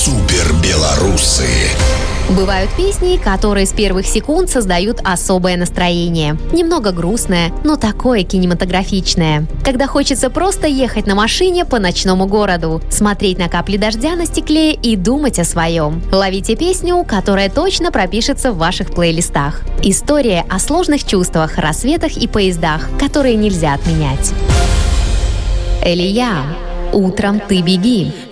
Супербелорусы. Бывают песни, которые с первых секунд создают особое настроение. Немного грустное, но такое кинематографичное. Когда хочется просто ехать на машине по ночному городу, смотреть на капли дождя на стекле и думать о своем. Ловите песню, которая точно пропишется в ваших плейлистах. История о сложных чувствах, рассветах и поездах, которые нельзя отменять. Элия. «Утром ты беги».